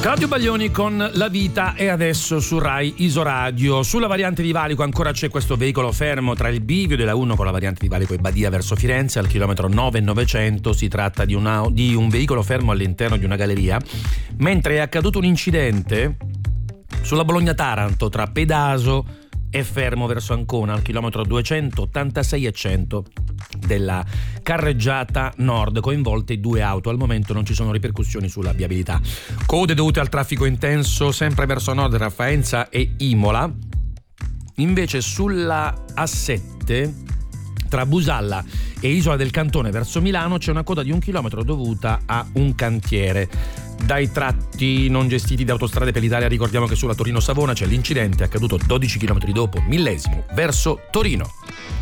Claudio Baglioni con La vita e adesso su Rai Isoradio. Sulla variante di Valico ancora c'è questo veicolo fermo tra il bivio della 1 con la variante di Valico e Badia verso Firenze al chilometro 9,900. Si tratta di un veicolo fermo all'interno di una galleria, mentre è accaduto un incidente sulla Bologna-Taranto tra Pedaso e fermo verso Ancona al chilometro 286,100 della carreggiata nord, coinvolte 2 auto. Al momento non ci sono ripercussioni sulla viabilità. Code dovute al traffico intenso sempre verso nord tra Faenza e Imola. Invece sulla A7 tra Busalla e Isola del Cantone verso Milano c'è una coda di 1 chilometro dovuta a un cantiere. Dai tratti non gestiti da Autostrade per l'Italia ricordiamo che sulla Torino-Savona c'è l'incidente accaduto 12 km dopo Millesimo verso Torino.